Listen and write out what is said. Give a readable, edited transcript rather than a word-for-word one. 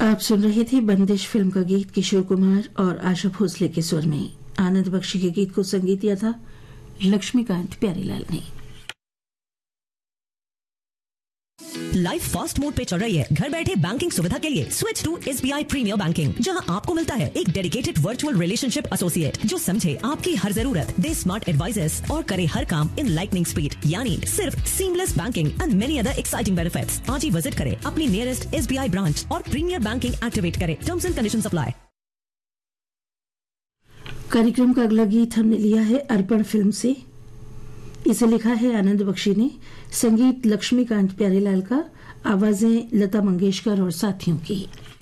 आप सुन रहे थे बंदिश फिल्म का गीत किशोर कुमार और आशा भोसले के स्वर में। आनंद बख्शी के गीत को संगीत दिया था लक्ष्मीकांत प्यारीलाल ने। लाइफ फास्ट मोड पे चल रही है। घर बैठे बैंकिंग सुविधा के लिए switch to SBI premiere banking, जहां आपको मिलता है एक डेडिकेटेड वर्चुअल रिलेशनशिप एसोसिएट जो समझे आपकी हर जरूरत, दे स्मार्ट एडवाइजेस और करे हर काम इन लाइटनिंग स्पीड, यानी सिर्फ seamless banking and many other exciting benefits. आज ही विजिट करें अपनी नियरेस्ट SBI ब्रांच और प्रीमियर बैंकिंग एक्टिवेट करें। Terms and conditions apply. कार्यक्रम का अगला गीत हमने लिया है अर्पण फिल्म से। इसे लिखा है आनंद बख्शी ने, संगीत लक्ष्मीकांत प्यारीलाल का, आवाजें लता मंगेशकर और साथियों की।